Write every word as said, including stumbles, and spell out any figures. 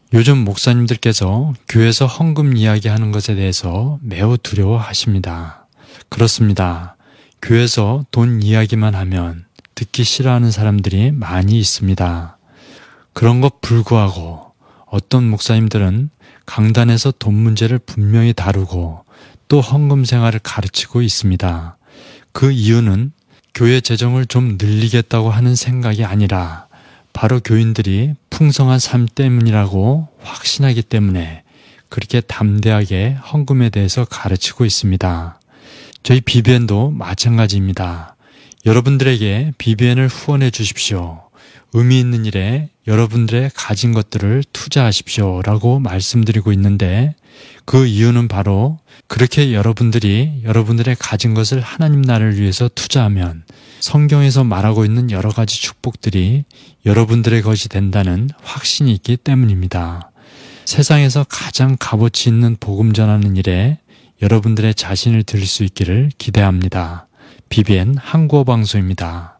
요즘 목사님들께서 교회에서 헌금 이야기하는 것에 대해서 매우 두려워하십니다. 그렇습니다. 교회에서 돈 이야기만 하면 듣기 싫어하는 사람들이 많이 있습니다. 그런 것 불구하고 어떤 목사님들은 강단에서 돈 문제를 분명히 다루고 또 헌금 생활을 가르치고 있습니다. 그 이유는 교회 재정을 좀 늘리겠다고 하는 생각이 아니라 바로 교인들이 풍성한 삶 때문이라고 확신하기 때문에 그렇게 담대하게 헌금에 대해서 가르치고 있습니다. 저희 비비엔도 마찬가지입니다. 여러분들에게 비비엔을 후원해 주십시오. 의미 있는 일에 여러분들의 가진 것들을 투자하십시오 라고 말씀드리고 있는데 그 이유는 바로 그렇게 여러분들이 여러분들의 가진 것을 하나님 나라를 위해서 투자하면 성경에서 말하고 있는 여러 가지 축복들이 여러분들의 것이 된다는 확신이 있기 때문입니다. 세상에서 가장 값어치 있는 복음 전하는 일에 여러분들의 자신을 드릴 수 있기를 기대합니다. 비비엔 한국어 방송입니다.